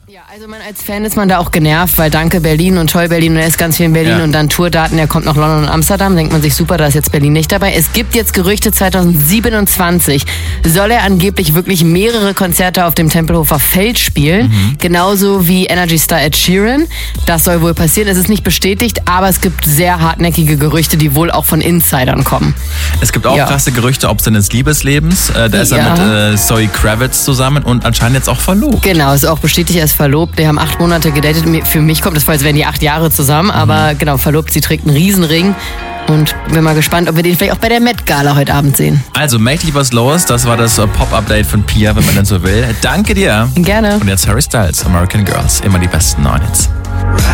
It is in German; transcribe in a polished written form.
Ja, also als Fan ist man da auch genervt, weil danke Berlin und toll Berlin und er ist ganz viel in Berlin und dann Tourdaten, er kommt nach London und Amsterdam, denkt man sich super, da ist jetzt Berlin nicht dabei. Es gibt jetzt Gerüchte, 2027 soll er angeblich wirklich mehrere Konzerte auf dem Tempelhofer Feld spielen, genauso wie Energy Star Ed Sheeran. Das soll wohl passieren, es ist nicht bestätigt, aber es gibt sehr hartnäckige Gerüchte, die wohl auch von Insidern kommen. Es gibt auch krasse Gerüchte, ob seines Liebeslebens, da ist er mit Zoe Kravitz zusammen und anscheinend jetzt auch verlobt. Genau, ist auch bestätigt, er ist verlobt. Die haben 8 Monate gedatet. Für mich kommt es vor, als wären die 8 Jahre zusammen. Aber genau, verlobt. Sie trägt einen Riesenring. Und bin mal gespannt, ob wir den vielleicht auch bei der Met-Gala heute Abend sehen. Also, make dich was los. Das war das Pop-Update von Pia, wenn man denn so will. Danke dir. Gerne. Und jetzt Harry Styles, American Girls. Immer die besten neuen Hits.